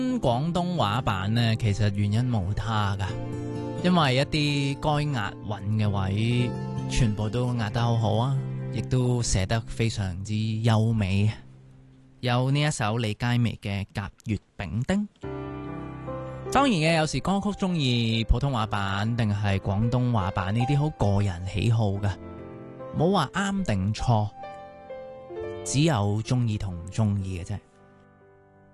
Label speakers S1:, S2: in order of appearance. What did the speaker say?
S1: 廣東話版呢，其實原因無他噶，因為一啲該押韻嘅位，全部都押得好好啊，亦都寫得非常之優美。有呢一首李佳薇嘅《甲乙丙丁》。當然嘅，有時歌曲中意普通話版定係廣東話版呢啲好個人喜好噶，冇話啱定錯，只有中意同唔中意嘅啫。